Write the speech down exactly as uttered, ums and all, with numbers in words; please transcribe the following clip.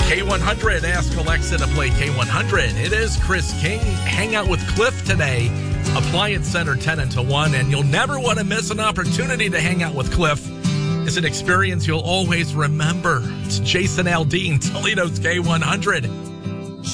K one hundred, ask Alexa to play K one hundred. It is Chris King. Hang out with Cliff today. Appliance Center ten until one, and you'll never want to miss an opportunity to hang out with Cliff. It's an experience you'll always remember. It's Jason Aldean, Toledo's K one hundred.